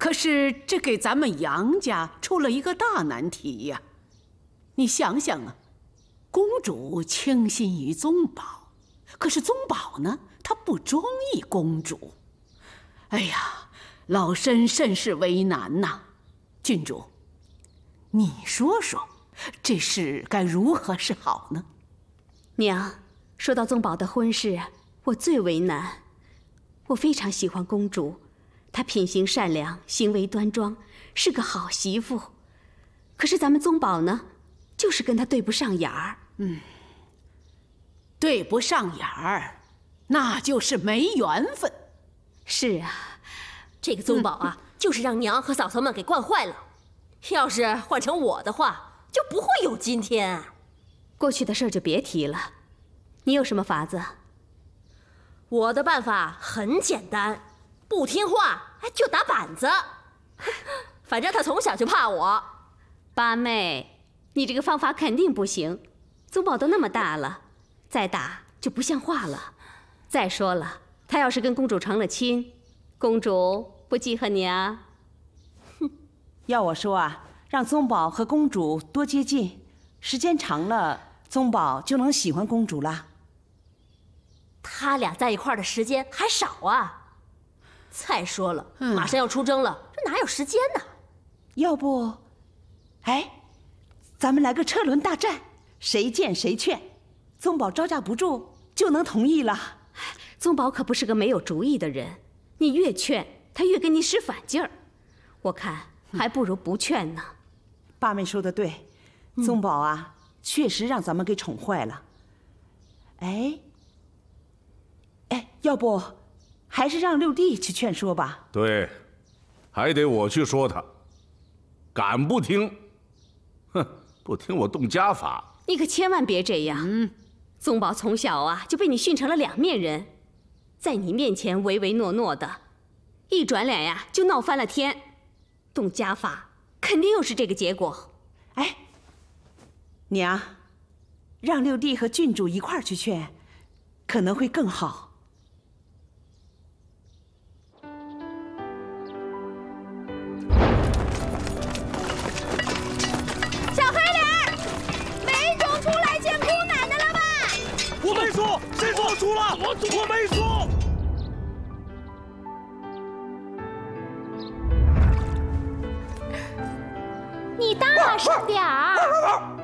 可是这给咱们杨家出了一个大难题呀！你想想啊，公主倾心于宗保，可是宗保呢，他不中意公主。哎呀，老身甚是为难呐。郡主，你说说，这事该如何是好呢？ 娘，说到宗保的婚事，我最为难。我非常喜欢公主，她品行善良，行为端庄，是个好媳妇。可是咱们宗保呢，就是跟她对不上眼儿。 对不上眼儿，那就是没缘分。 是啊， 这个宗保啊，就是让娘和嫂嫂们给惯坏了。要是换成我的话，就不会有今天。 过去的事儿就别提了。你有什么法子？ 我的办法很简单，不听话就打板子。反正他从小就怕我。 八妹，你这个方法肯定不行。宗保都那么大了，再打就不像话了。再说了，他要是跟公主成了亲，公主不记恨你啊？ 要我说啊，让宗保和公主多接近，时间长了，宗保就能喜欢公主了。 他俩在一块儿的时间还少啊。再说了，马上要出征了，这哪有时间呢？ 要不，咱们来个车轮大战，谁见谁劝，宗保招架不住就能同意了。 宗保可不是个没有主意的人，你越劝他越跟你使反劲儿，我看还不如不劝呢。 八妹说的对，宗保啊，确实让咱们给宠坏了。要不还是让六弟去劝说吧。 对，还得我去说他，敢不听？哼，不听我动家法。 你可千万别这样。宗保从小啊就被你训成了两面人，在你面前唯唯诺诺的，一转脸呀就闹翻了天。动家法肯定又是这个结果。 娘，让六弟和郡主一块儿去劝，可能会更好。 小黑脸，梅总出来见姑奶奶了吧？ 我没说，谁说我出了？我没说。 你大声点儿！